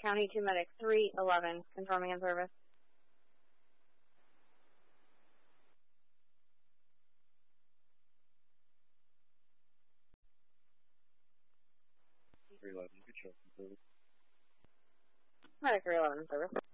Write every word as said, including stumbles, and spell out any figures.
County two Medic three eleven, confirming in service. three eleven, good show in service. Medic three eleven in service.